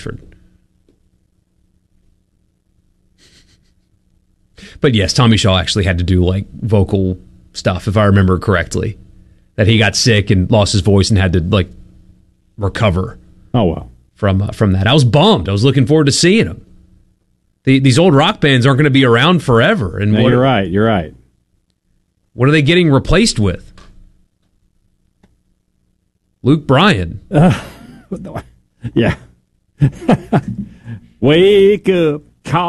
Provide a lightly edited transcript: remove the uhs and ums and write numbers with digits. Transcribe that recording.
Langford. But yes, Tommy Shaw actually had to do like vocal stuff, if I remember correctly. That he got sick and lost his voice and had to like recover. Oh, well. From that. I was bummed. I was looking forward to seeing him. These old rock bands aren't going to be around forever. And no, you're right. You're right. What are they getting replaced with? Luke Bryan. Yeah. Wake up.